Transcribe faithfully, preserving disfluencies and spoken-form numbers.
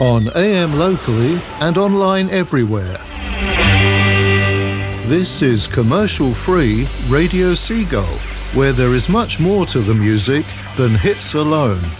On A M locally and online everywhere. This is commercial-free Radio Seagull, where there is much more to the music than hits alone.